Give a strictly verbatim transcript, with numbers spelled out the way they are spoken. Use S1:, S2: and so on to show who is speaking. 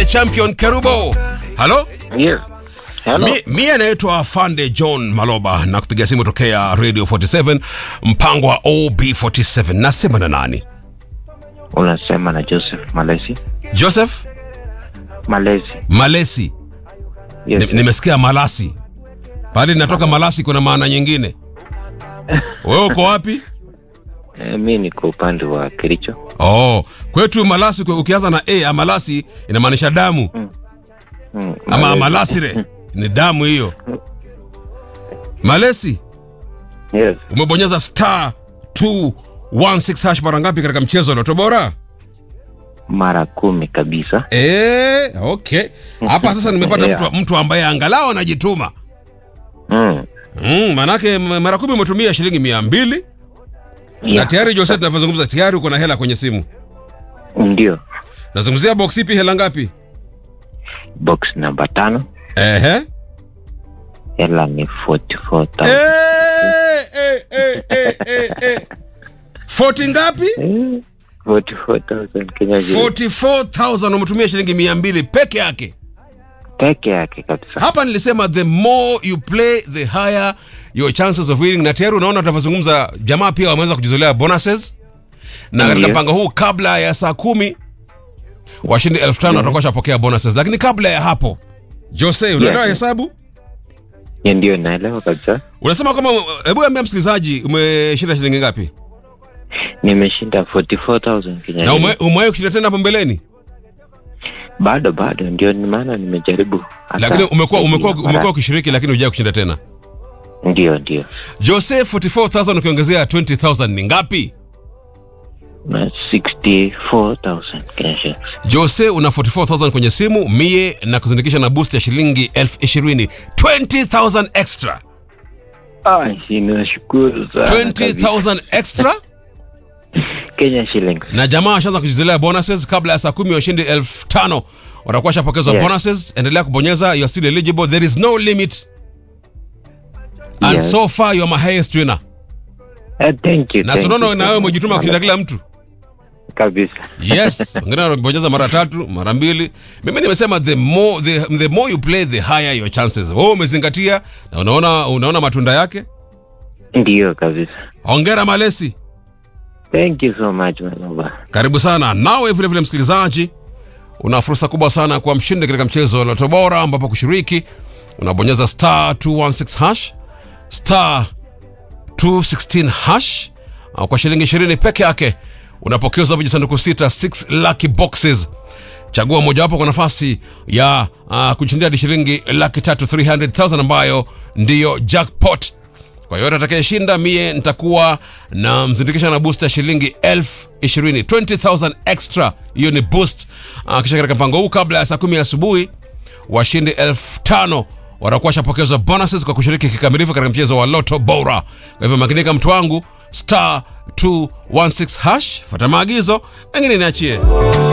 S1: champion Kerubo. Hello?
S2: Yes. Hello.
S1: Mi, mi anaitwa Afande John Maloba na kupiga simu tokea Radio forty-seven, mpango wa O B forty-seven. Nasema na nani?
S2: Unasema na Joseph Malesi.
S1: Joseph
S2: Malesi.
S1: Malesi.
S2: Yes.
S1: Ni- Nimesikia Malasi. Pale natoka Malasi kuna maana nyingine. Wewe uko wapi?
S2: Eh, mimi niko upande wa Kericho.
S1: Oh, kwetu Malasi kwa ukianza na A, Amalasi inamaanisha damu.
S2: Mm.
S1: Ama Amalasire ni damu hiyo. Malesi,
S2: Yes.
S1: umebonyeza star two one six hash mara ngapi katika mchezo wa Loto Bora?
S2: Mara kumi kabisa.
S1: Eh, okay. Hapa sasa nimepata
S2: Yeah.
S1: mtu mtu ambaye angalau anajituma.
S2: Mm.
S1: Mm, manake m- mara kumi umetumia shilingi mia mbili na
S2: Yeah.
S1: tayari Jose tunavyozungumza tayari uko na hela kwenye simu.
S2: Ndio.
S1: Nazungumzia box ipi, hela ngapi?
S2: Box namba tano.
S1: Ehe.
S2: Hela ni forty-four thousand.
S1: Eh, eh, eh, eh, eh, eh. forty ngapi?
S2: Eh, forty-four thousand Kenya shillings.
S1: forty-four thousand umetumia shilingi mia mbili peke yake.
S2: Peke yake kabisa.
S1: Hapa nilisema the more you play the higher your chances of winning, na tayari unaona tunavyozungumza jamaa pia wameanza kujizolea bonuses. Na katika
S2: Ndiyo.
S1: mpango huu kabla ya saa kumi washindi elfu tano watakuwa shapokea bonuses, lakini kabla ya hapo Jose, unaelewa
S2: Yeah.
S1: hesabu?
S2: Yeah, ndio naelewa kabisa.
S1: Unasema kama, hebu ambia msikilizaji umeshinda shilingi ngapi?
S2: Nimeshinda forty-four thousand Kenya
S1: Na ume,
S2: shillings.
S1: umewahi kushinda tena hapo mbeleni?
S2: Bado bado ndio ni maana nimejaribu. Hata-
S1: Lakini umekuwa umekuwa
S2: mara-
S1: umekuwa ukishiriki lakini hujawahi kushinda tena.
S2: Ndio ndio.
S1: Jose, forty-four thousand ukiongezea twenty thousand ni ngapi?
S2: Na sixty-four thousand Kenya shillings.
S1: Jose, una forty-four thousand kwenye simu, mie na kuzindikisha na boost ya shilingi elfu ishirini. twenty thousand extra.
S2: Ai, ninashukuru sana.
S1: twenty
S2: kabisa.
S1: thousand extra.
S2: Kenya shillings.
S1: Na jamaa washaanza kujizolea bonuses kabla ya saa kumi washindi elfu tano watakuwa shapokezwa
S2: Yes.
S1: bonuses. Endelea kubonyeza, you are still eligible, there is no limit. And
S2: Yes.
S1: so far you are my highest winner.
S2: Uh, thank you.
S1: Na
S2: thank
S1: sunono
S2: you
S1: na
S2: so
S1: wewe
S2: much.
S1: umejituma kushinda kila mtu.
S2: Kabisa.
S1: Yes, wengine wanabonyeza mara tatu, mara mbili. Mimi nimesema the more the, the more you play the higher your chances. Wewe umezingatia na unaona unaona matunda yake.
S2: Ndio kabisa.
S1: Hongera Malesi.
S2: Thank you so much, Manoba.
S1: Karibu sana. Nawe vile vile msikilizaji, una fursa kubwa sana kwa mshindi katika mchezo wa Loto Bora, ambapo kushiriki unabonyeza star two one six hash, star two sixteen hash, au kwa shilingi ishirini peke yake unapokezwa vijisanduku sita, six lucky boxes. Chagua mojawapo kwa nafasi ya uh, kushindia hadi shilingi laki tatu, three hundred thousand, ambayo ndiyo jackpot. Kwa hiyo atakayeshinda mie nitakuwa na mzindikisha na booster shilingi elfu ishirini, twenty thousand extra. Hiyo ni boost. Uh, kisha katika mpango huu kabla ya saa kumi asubuhi washindi elfu tano watakuwa shapokezwa bonuses kwa kushiriki kikamilifu katika mchezo wa Loto Bora. Kwa hivyo makinika mtu wangu, star two one six hash, fuata maagizo, mengine niachie.